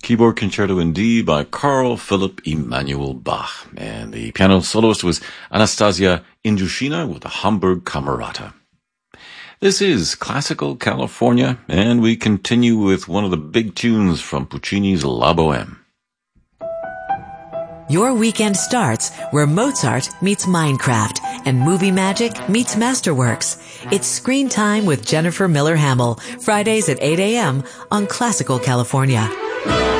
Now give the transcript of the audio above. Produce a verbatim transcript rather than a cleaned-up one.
keyboard concerto in D by Carl Philipp Emanuel Bach. And the piano soloist was Anastasia Indjushina with the Hamburg Camerata. This is Classical California, and we continue with one of the big tunes from Puccini's La Boheme. Your weekend starts where Mozart meets Minecraft and movie magic meets Masterworks. It's Screen Time with Jennifer Miller Hamill, Fridays at eight a.m. on Classical California.